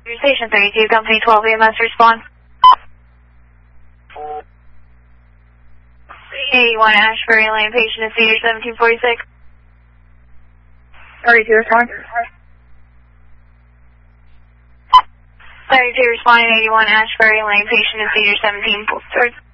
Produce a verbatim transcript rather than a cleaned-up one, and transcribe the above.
Station thirty-two, Company twelve, E M S response. eighty-one Ashbury Lane, patient is Cedar seventeen forty-six. thirty-two response. thirty-two responding, eighty-one Ashbury Lane, patient is Cedar seventeen forty-six.